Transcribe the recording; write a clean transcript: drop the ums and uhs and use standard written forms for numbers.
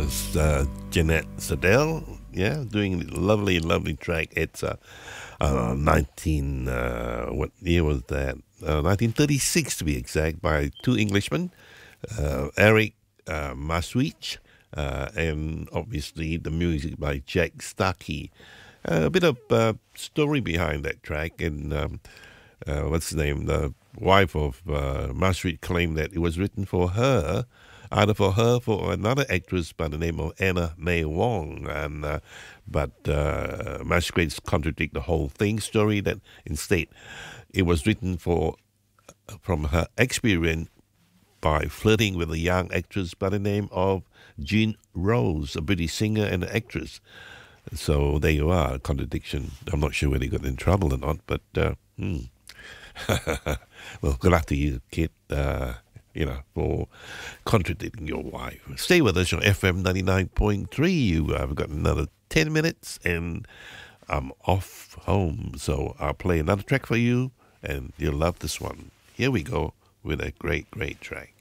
was Jeanette Sadell, doing a lovely, lovely track. It's what year was that? 1936 to be exact, by two Englishmen, Eric Maswich, and obviously the music by Jack Starkey. A bit of story behind that track, and what's his name? The wife of Maswich claimed that it was written for her, either for her or another actress by the name of Anna May Wong, and but Masquerades contradict the whole thing story, that instead it was written from her experience by flirting with a young actress by the name of Jean Rose, a British singer and actress. So there you are, contradiction. I'm not sure whether he got in trouble or not, but well, good luck to you, kid, for contradicting your wife. Stay with us on FM 99.3. I've got another 10 minutes and I'm off home. So I'll play another track for you and you'll love this one. Here we go with a great, great track.